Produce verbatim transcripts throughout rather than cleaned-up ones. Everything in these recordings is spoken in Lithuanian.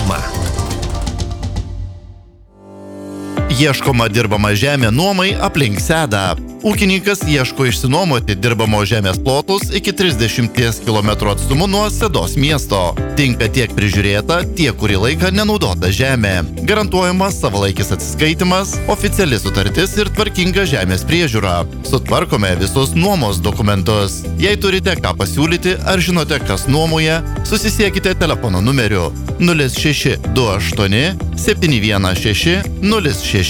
reklama. Ieškoma dirbama žemė nuomai aplink Sedą. Ūkininkas ieško išsinuomoti dirbamo žemės plotus iki trisdešimties kilometrų atstumu nuo Sedos miesto. Tinka tiek prižiūrėta, tiek kurį laiką nenaudota žemė. Garantuojamas savalaikis atsiskaitimas, oficiali sutartis ir tvarkinga žemės priežiūra. Sutvarkome visus nuomos dokumentus. Jei turite ką pasiūlyti ar žinote, kas nuomoja, susisiekite telefono numeriu nulis šeši du aštuoni septyni vienas šeši nulis šeši.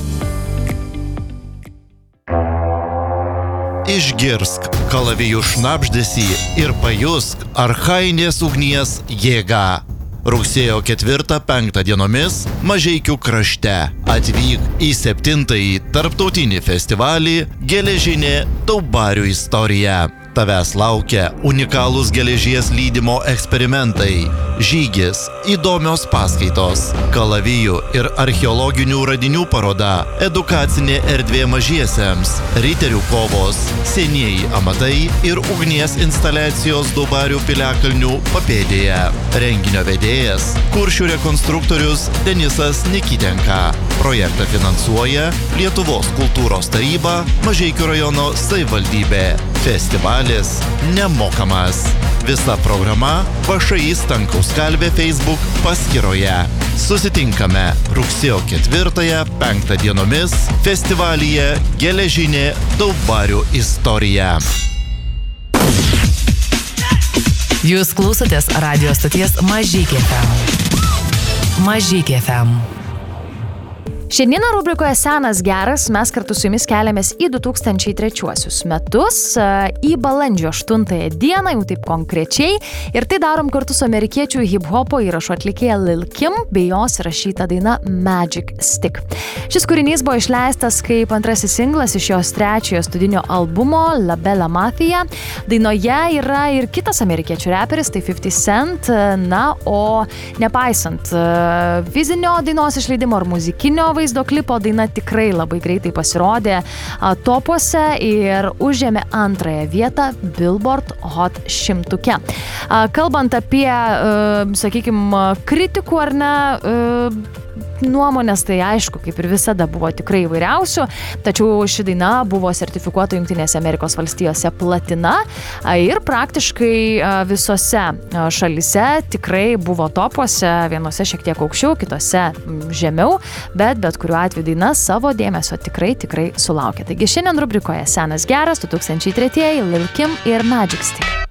Išgirsk kalavijų šnabždesį ir pajusk archainės ugnies jėgą. Rugsėjo ketvirtą penktą dienomis Mažeikių krašte atvyk į septintąjį tarptautinį festivalį Geležinė Daubarių istorija. Tavęs laukia unikalūs geležies lydymo eksperimentai, žygis, įdomios paskaitos, kalavijų ir archeologinių radinių paroda, edukacinė erdvė mažiesiems, riterių kovos, senieji amatai ir ugnies instaliacijos Daubarių piliakalnių papėdėje. Renginio vedėjas, kuršių rekonstruktorius Denisas Nikitenka. Projektą finansuoja Lietuvos kultūros taryba, Mažeikių rajono savivaldybė. Festivalis nemokamas. Visa programa V Š I Stankaus kalvė Facebook paskyroje. Susitinkame rugsėjo ketvirtąją penktą dienomis festivalyje Geležinė Daubarių istorija. Jūs klausotės radijo stoties Mažeikių F M. Mažeikių F M. Šiandieną rubrikoje Senas geras mes kartu su jumis keliamės į du tūkstančiai trečiuosius metus, į balandžio aštuntąją dieną, jau taip konkrečiai, ir tai darom kartu su amerikiečių hip-hopo įrašų atlikėja Lil Kim bei jos rašyta daina Magic Stick. Šis kūrinys buvo išleistas kaip antrasis singlas iš jos trečiojo studinio albumo La Bella Mafia. Dainoje yra ir kitas amerikiečių reperis, tai fifty cent, na, o nepaisant fizinio dainos išleidimo ar muzikinio vaizdo klipo, daina tikrai labai greitai pasirodė topuose ir užėmė antrąją vietą Billboard Hot šimtuke. Kalbant apie, sakykime, kritikų ar ne, nuomonės, tai aišku, kaip ir visada buvo tikrai įvairiausių, tačiau ši daina buvo sertifikuota Jungtinėse Amerikos valstijose platina ir praktiškai visose šalyse tikrai buvo topuose, vienose šiek tiek aukščiau, kitose žemiau, bet bet kuriuo atveju daina savo dėmesio tikrai, tikrai sulaukė. Taigi šiandien rubrikoje Senas geras, du tūkstančiai tretieji, Lil Kim ir Magic Stick.